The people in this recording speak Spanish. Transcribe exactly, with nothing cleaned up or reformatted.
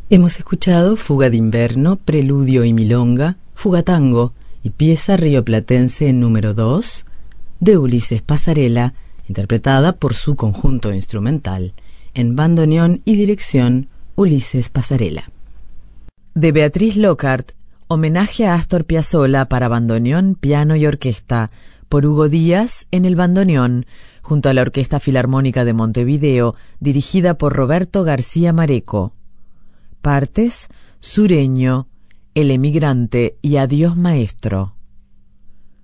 Hemos escuchado Fuga de Invierno, Preludio y Milonga, Fuga Tango y pieza rioplatense número dos de Ulises Pasarela, interpretada por su conjunto instrumental, en bandoneón y dirección Ulises Pasarela. De Beatriz Lockhart, homenaje a Astor Piazzolla para bandoneón, piano y orquesta, por Hugo Díaz en el bandoneón, junto a la Orquesta Filarmónica de Montevideo, dirigida por Roberto García Mareco. Partes: Sureño, El Emigrante y Adiós Maestro.